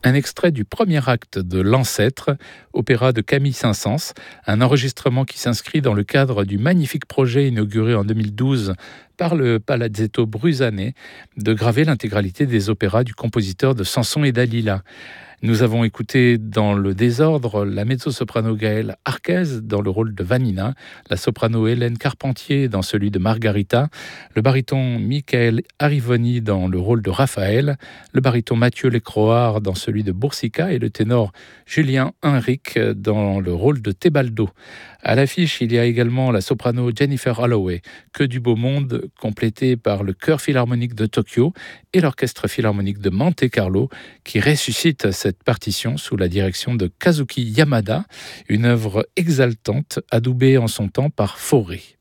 un extrait du premier acte de L'Ancêtre, opéra de Camille Saint-Saëns, un enregistrement qui s'inscrit dans le cadre du magnifique projet inauguré en 2012 par le Palazzetto Bruzanais de graver l'intégralité des opéras du compositeur de Samson et Dalila. Nous avons écouté dans le désordre la mezzo-soprano Gaëlle Arquez dans le rôle de Vanina, la soprano Hélène Carpentier dans celui de Margarita, le baryton Michael Arrivoni dans le rôle de Raphaël, le baryton Mathieu Lécroard dans celui de Boursica et le ténor Julien Henrique dans le rôle de Tebaldo. À l'affiche, il y a également la soprano Jennifer Holloway, Que du beau monde, complétée par le Chœur philharmonique de Tokyo et l'Orchestre philharmonique de Monte-Carlo, qui ressuscite cette partition sous la direction de Kazuki Yamada, une œuvre exaltante adoubée en son temps par Fauré.